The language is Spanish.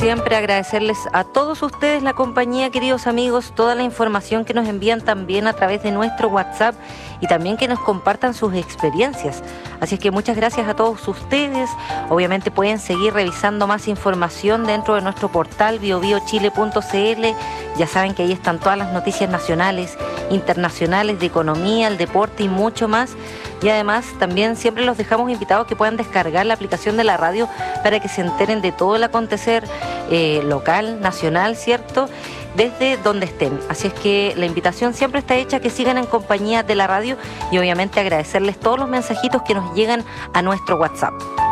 siempre, agradecerles a todos ustedes la compañía, queridos amigos, toda la información que nos envían también a través de nuestro WhatsApp y también que nos compartan sus experiencias. Así es que muchas gracias a todos ustedes. Obviamente pueden seguir revisando más información dentro de nuestro portal biobiochile.cl. Ya saben que ahí están todas las noticias nacionales, internacionales, de economía, el deporte y mucho más. Y además también siempre los dejamos invitados que puedan descargar la aplicación de la radio para que se enteren de todo el acontecer local, nacional, ¿cierto?, desde donde estén. Así es que la invitación siempre está hecha, que sigan en compañía de la radio y obviamente agradecerles todos los mensajitos que nos llegan a nuestro WhatsApp.